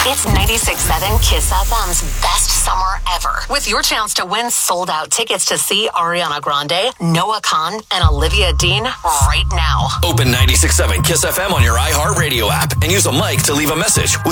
It's 96.7 Kiss FM's best summer ever. With your chance to win sold-out tickets to see Ariana Grande, Noah Khan, and Olivia Dean right now. Open 96.7 Kiss FM on your iHeartRadio app and use a mic to leave a message with